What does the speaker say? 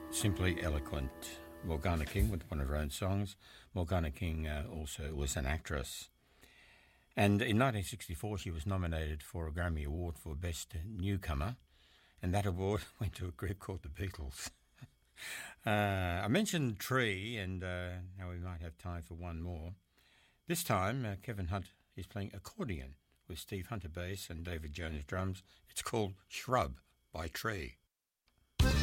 Simply eloquent. Morgana King with one of her own songs. Morgana King also was an actress. And in 1964 she was nominated for a Grammy Award for Best Newcomer, and that award went to a group called the Beatles. I mentioned Tree, and now we might have time for one more. This time Kevin Hunt is playing accordion with Steve Hunter bass and David Jones drums. It's called Shrub by Tree.